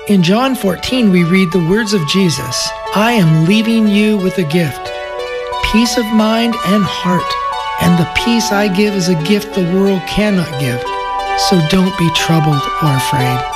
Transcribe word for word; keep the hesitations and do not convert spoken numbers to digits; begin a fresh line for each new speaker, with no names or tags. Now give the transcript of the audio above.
In John fourteen, we read the words of Jesus, "I am leaving you with a gift, peace of mind and heart, and the peace I give is a gift the world cannot give. So don't be troubled or afraid."